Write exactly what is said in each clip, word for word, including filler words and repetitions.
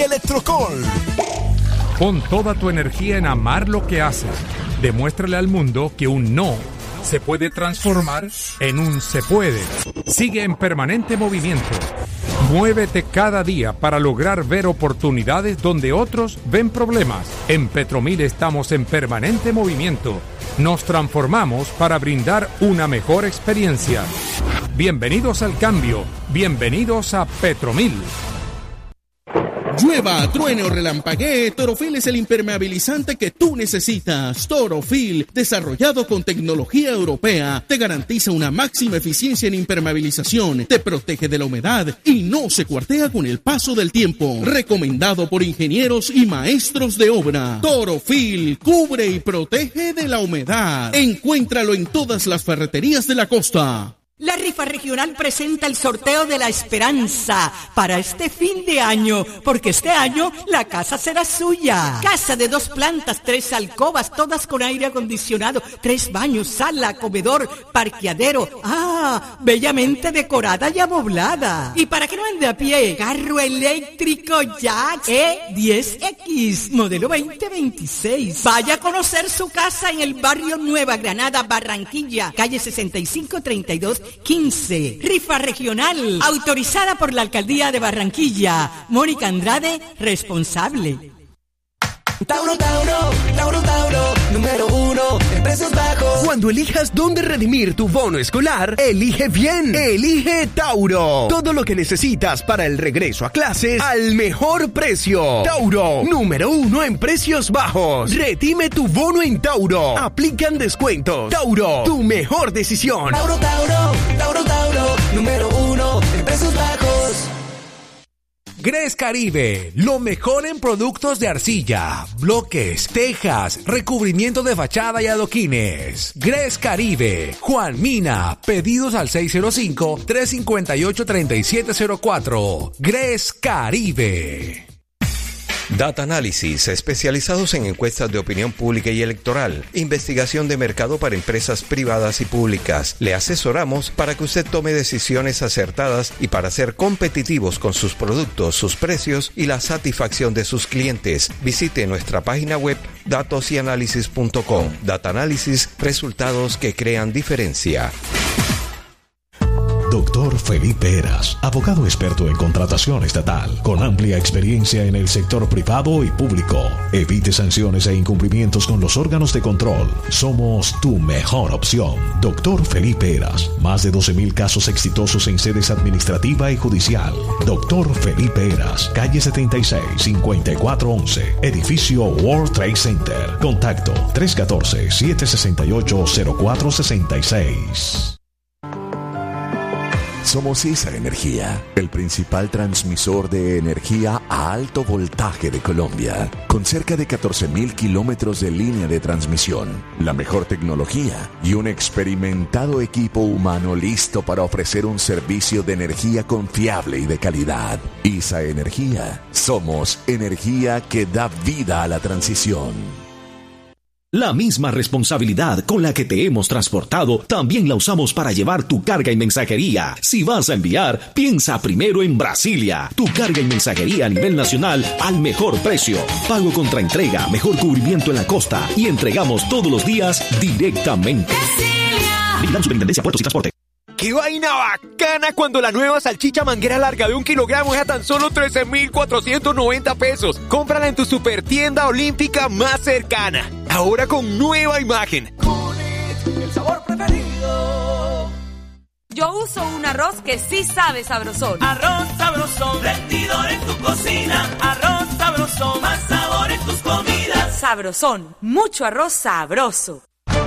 Electrocol. Pon toda tu energía en amar lo que haces. Demuéstrale al mundo que un no se puede transformar en un se puede. Sigue en permanente movimiento. Muévete cada día para lograr ver oportunidades donde otros ven problemas. En Petromil estamos en permanente movimiento. Nos transformamos para brindar una mejor experiencia. Bienvenidos al cambio. Bienvenidos a Petromil. Llueva, truene o relampaguee, Torofil es el impermeabilizante que tú necesitas. Torofil, desarrollado con tecnología europea, te garantiza una máxima eficiencia en impermeabilización, te protege de la humedad y no se cuartea con el paso del tiempo. Recomendado por ingenieros y maestros de obra. Torofil, cubre y protege de la humedad. Encuéntralo en todas las ferreterías de la costa. La rifa regional presenta el sorteo de la esperanza para este fin de año, porque este año la casa será suya. Casa de dos plantas, tres alcobas, todas con aire acondicionado, tres baños, sala, comedor, parqueadero. ¡Ah! Bellamente decorada y amoblada. Y para que no ande a pie, carro eléctrico Jax E diez X, modelo veinte veintiséis. Vaya a conocer su casa en el barrio Nueva Granada, Barranquilla, calle sesenta y cinco treinta y dos quince. Rifa regional, autorizada por la Alcaldía de Barranquilla. Mónica Andrade, responsable. Tauro, Tauro, Tauro, Tauro, número uno en precios bajos. Cuando elijas dónde redimir tu bono escolar, elige bien, elige Tauro. Todo lo que necesitas para el regreso a clases al mejor precio. Tauro, número uno en precios bajos. Redime tu bono en Tauro. Aplican descuentos. Tauro, tu mejor decisión. Tauro, Tauro, Tauro, Tauro, número uno en precios bajos. Gres Caribe, lo mejor en productos de arcilla, bloques, tejas, recubrimiento de fachada y adoquines. Gres Caribe, Juan Mina, pedidos al seis cero cinco, tres cinco ocho, tres siete cero cuatro. Gres Caribe. Data Análisis, especializados en encuestas de opinión pública y electoral, investigación de mercado para empresas privadas y públicas. Le asesoramos para que usted tome decisiones acertadas y para ser competitivos con sus productos, sus precios y la satisfacción de sus clientes. Visite nuestra página web datos y análisis punto com. Data Análisis, resultados que crean diferencia. Doctor Felipe Heras, abogado experto en contratación estatal, con amplia experiencia en el sector privado y público. Evite sanciones e incumplimientos con los órganos de control. Somos tu mejor opción. Doctor Felipe Heras, más de doce mil casos exitosos en sedes administrativa y judicial. Doctor Felipe Heras, calle setenta y seis, cincuenta y cuatro once, edificio World Trade Center. Contacto tres uno cuatro, siete seis ocho, cero cuatro seis seis. Somos ISA Energía, el principal transmisor de energía a alto voltaje de Colombia, con cerca de catorce mil kilómetros de línea de transmisión, la mejor tecnología y un experimentado equipo humano listo para ofrecer un servicio de energía confiable y de calidad. ISA Energía, somos energía que da vida a la transición. La misma responsabilidad con la que te hemos transportado, también la usamos para llevar tu carga y mensajería. Si vas a enviar, piensa primero en Brasilia. Tu carga y mensajería a nivel nacional al mejor precio. Pago contra entrega, mejor cubrimiento en la costa y entregamos todos los días directamente. Brasilia. Vigilamos Superintendencia, Puertos y Transporte. ¡Qué vaina bacana cuando la nueva salchicha manguera larga de un kilogramo es a tan solo trece mil cuatrocientos noventa pesos! Cómprala en tu supertienda olímpica más cercana. Ahora con nueva imagen. Cunet, el sabor preferido. Yo uso un arroz que sí sabe sabrosón. Arroz sabrosón, rendidor en tu cocina. Arroz sabrosón, más sabor en tus comidas. Sabrosón, mucho arroz sabroso.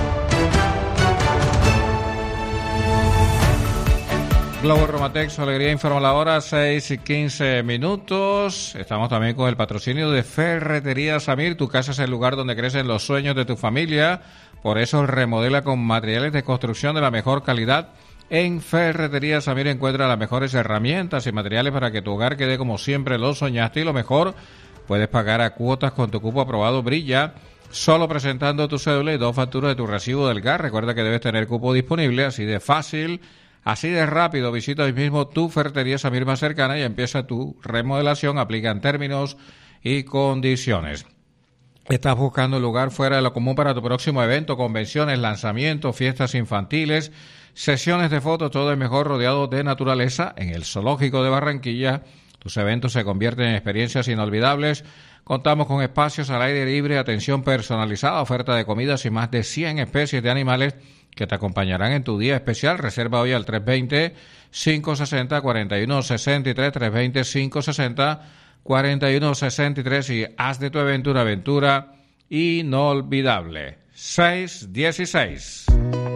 Globo Romatex, Alegría informa la hora, seis y quince minutos. Estamos también con el patrocinio de Ferretería Samir. Tu casa es el lugar donde crecen los sueños de tu familia. Por eso remodela con materiales de construcción de la mejor calidad. En Ferretería Samir encuentra las mejores herramientas y materiales para que tu hogar quede como siempre lo soñaste. Y lo mejor, puedes pagar a cuotas con tu cupo aprobado Brilla, solo presentando tu cédula y dos facturas de tu recibo del gas. Recuerda que debes tener cupo disponible, así de fácil. Así de rápido, visita hoy mismo tu ferretería Samir más cercana y empieza tu remodelación. Aplican términos y condiciones. ¿Estás buscando un lugar fuera de lo común para tu próximo evento, convenciones, lanzamientos, fiestas infantiles, sesiones de fotos, todo es mejor rodeado de naturaleza? En el Zoológico de Barranquilla, tus eventos se convierten en experiencias inolvidables. Contamos con espacios al aire libre, atención personalizada, oferta de comidas y más de cien especies de animales que te acompañarán en tu día especial. Reserva hoy al tres dos cero, cinco seis cero, cuatro uno seis tres, tres dos cero, cinco seis cero, cuatro uno seis tres y haz de tu evento una aventura inolvidable. seis dieciséis.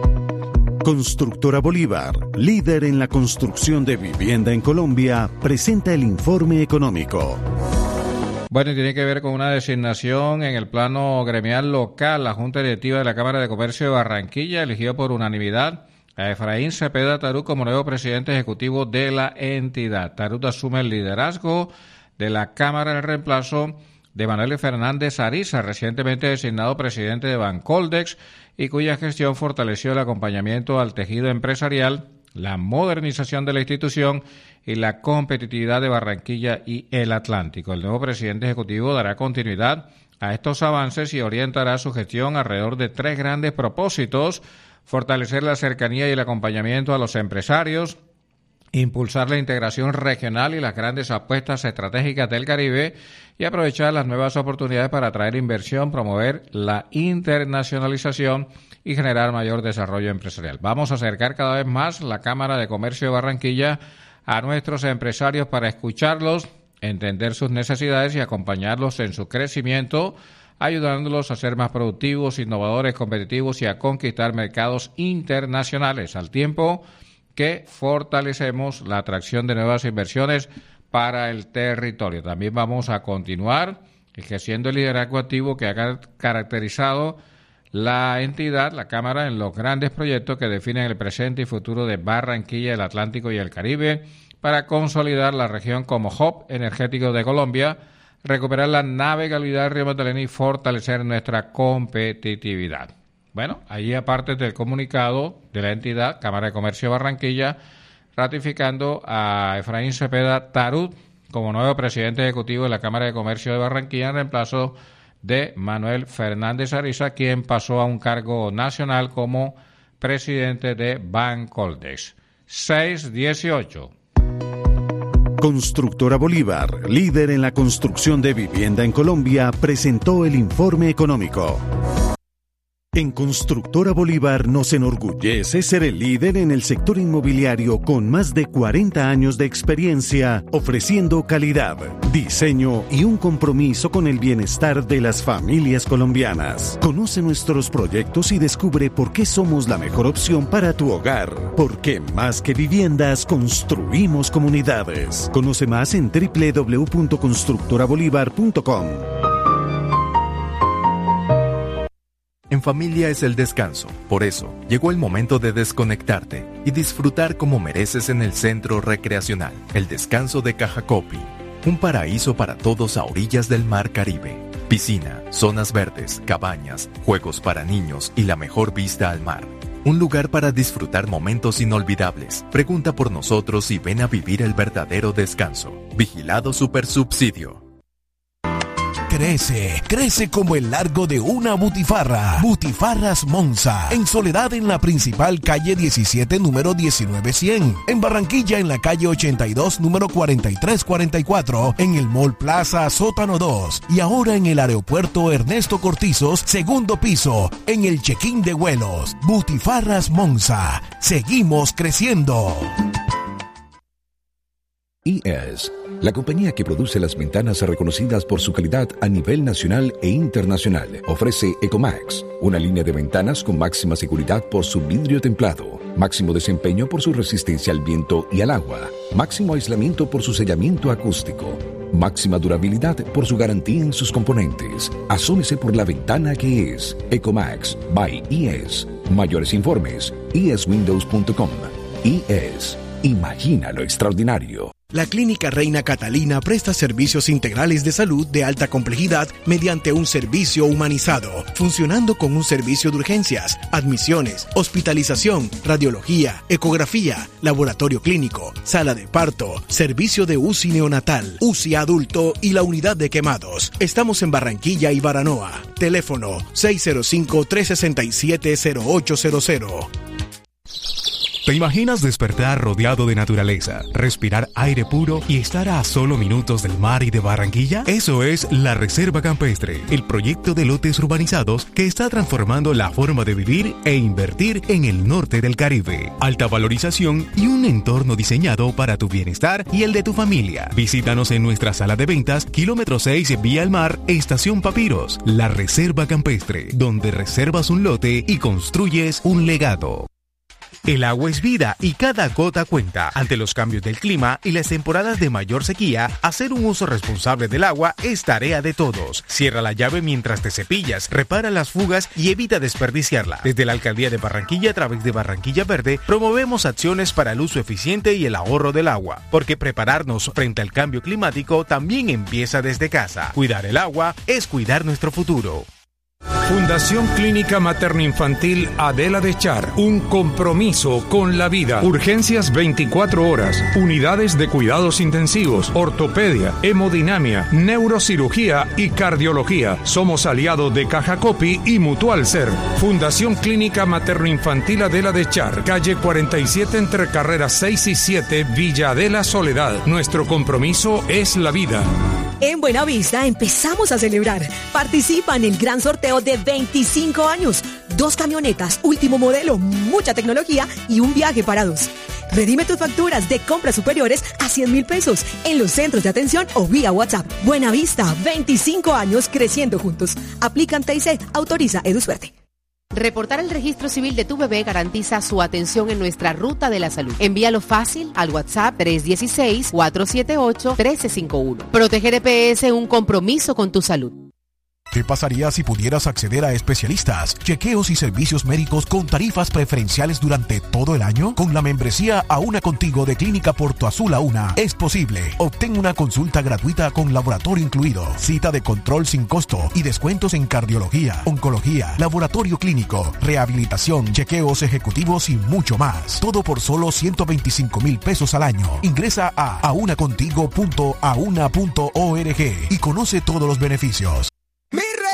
Constructora Bolívar, líder en la construcción de vivienda en Colombia, presenta el informe económico. Bueno, y tiene que ver con una designación en el plano gremial local. La Junta Directiva de la Cámara de Comercio de Barranquilla eligió por unanimidad a Efraín Cepeda Tarut como nuevo presidente ejecutivo de la entidad. Tarut asume el liderazgo de la Cámara en reemplazo de Manuel Fernández Ariza, recientemente designado presidente de Bancoldex, y cuya gestión fortaleció el acompañamiento al tejido empresarial, la modernización de la institución y la competitividad de Barranquilla y el Atlántico. El nuevo presidente ejecutivo dará continuidad a estos avances y orientará su gestión alrededor de tres grandes propósitos: fortalecer la cercanía y el acompañamiento a los empresarios, impulsar la integración regional y las grandes apuestas estratégicas del Caribe y aprovechar las nuevas oportunidades para atraer inversión, promover la internacionalización y generar mayor desarrollo empresarial. Vamos a acercar cada vez más la Cámara de Comercio de Barranquilla a nuestros empresarios para escucharlos, entender sus necesidades y acompañarlos en su crecimiento, ayudándolos a ser más productivos, innovadores, competitivos y a conquistar mercados internacionales, al tiempo que fortalecemos la atracción de nuevas inversiones para el territorio. También vamos a continuar ejerciendo el liderazgo activo que ha caracterizado la entidad, la Cámara, en los grandes proyectos que definen el presente y futuro de Barranquilla, el Atlántico y el Caribe, para consolidar la región como hub energético de Colombia, recuperar la navegabilidad del río Magdalena y fortalecer nuestra competitividad. Bueno, allí aparte del comunicado de la entidad, Cámara de Comercio de Barranquilla, ratificando a Efraín Cepeda Tarut como nuevo presidente ejecutivo de la Cámara de Comercio de Barranquilla en reemplazo de Manuel Fernández Ariza, quien pasó a un cargo nacional como presidente de Bancoldex. seis dieciocho. Constructora Bolívar, líder en la construcción de vivienda en Colombia, presentó el informe económico. En Constructora Bolívar nos enorgullece ser el líder en el sector inmobiliario con más de cuarenta años de experiencia, ofreciendo calidad, diseño y un compromiso con el bienestar de las familias colombianas. Conoce nuestros proyectos y descubre por qué somos la mejor opción para tu hogar. Porque más que viviendas, construimos comunidades. Conoce más en doble u doble u doble u punto constructora bolívar punto com. En familia es el descanso, por eso llegó el momento de desconectarte y disfrutar como mereces en el Centro Recreacional, el Descanso de Cajacopi, un paraíso para todos a orillas del Mar Caribe. Piscina, zonas verdes, cabañas, juegos para niños y la mejor vista al mar. Un lugar para disfrutar momentos inolvidables. Pregunta por nosotros y ven a vivir el verdadero descanso. Vigilado Supersubsidio. Crece, crece como el largo de una butifarra. Butifarras Monza, en Soledad en la principal calle diecisiete, número diecinueve cien. En Barranquilla en la calle ochenta y dos, número cuarenta y tres cuarenta y cuatro. En el Mall Plaza Sótano dos. Y ahora en el aeropuerto Ernesto Cortizos, segundo piso, en el check-in de vuelos. Butifarras Monza, seguimos creciendo. I E S, la compañía que produce las ventanas reconocidas por su calidad a nivel nacional e internacional, ofrece Ecomax, una línea de ventanas con máxima seguridad por su vidrio templado, máximo desempeño por su resistencia al viento y al agua, máximo aislamiento por su sellamiento acústico, máxima durabilidad por su garantía en sus componentes. Asómese por la ventana que es Ecomax by I E S. Mayores informes, i e s windows punto com. I E S, imagina lo extraordinario. La Clínica Reina Catalina presta servicios integrales de salud de alta complejidad mediante un servicio humanizado, funcionando con un servicio de urgencias, admisiones, hospitalización, radiología, ecografía, laboratorio clínico, sala de parto, servicio de U C I neonatal, U C I adulto y la unidad de quemados. Estamos en Barranquilla y Baranoa. Teléfono seis cero cinco, tres seis siete, cero ocho cero cero. ¿Te imaginas despertar rodeado de naturaleza, respirar aire puro y estar a solo minutos del mar y de Barranquilla? Eso es la Reserva Campestre, el proyecto de lotes urbanizados que está transformando la forma de vivir e invertir en el norte del Caribe. Alta valorización y un entorno diseñado para tu bienestar y el de tu familia. Visítanos en nuestra sala de ventas, kilómetro seis, Vía al Mar, Estación Papiros, la Reserva Campestre, donde reservas un lote y construyes un legado. El agua es vida y cada gota cuenta. Ante los cambios del clima y las temporadas de mayor sequía, hacer un uso responsable del agua es tarea de todos. Cierra la llave mientras te cepillas, repara las fugas y evita desperdiciarla. Desde la Alcaldía de Barranquilla, a través de Barranquilla Verde, promovemos acciones para el uso eficiente y el ahorro del agua, porque prepararnos frente al cambio climático también empieza desde casa. Cuidar el agua es cuidar nuestro futuro. Fundación Clínica Materno-Infantil Adela de Char, un compromiso con la vida. Urgencias veinticuatro horas, unidades de cuidados intensivos, ortopedia, hemodinamia, neurocirugía y cardiología. Somos aliados de Caja Copy y Mutual Ser. Fundación Clínica Materno-Infantil Adela de Char, calle cuarenta y siete entre carreras seis y siete, Villa Adela Soledad. Nuestro compromiso es la vida. En Buenavista empezamos a celebrar. Participa en el gran sorteo de veinticinco años. Dos camionetas, último modelo, mucha tecnología y un viaje para dos. Redime tus facturas de compras superiores a cien mil pesos en los centros de atención o vía WhatsApp. Buenavista, veinticinco años creciendo juntos. Aplican T I C, autoriza EduSuerte. Reportar el registro civil de tu bebé garantiza su atención en nuestra ruta de la salud. Envíalo fácil al WhatsApp tres uno seis, cuatro siete ocho, uno tres cinco uno. Proteger E P S, un compromiso con tu salud. ¿Qué pasaría si pudieras acceder a especialistas, chequeos y servicios médicos con tarifas preferenciales durante todo el año? Con la membresía A Una Contigo de Clínica Porto Azul A Una, es posible. Obtén una consulta gratuita con laboratorio incluido, cita de control sin costo y descuentos en cardiología, oncología, laboratorio clínico, rehabilitación, chequeos ejecutivos y mucho más. Todo por solo ciento veinticinco mil pesos al año. Ingresa a aunacontigo punto auna punto org y conoce todos los beneficios.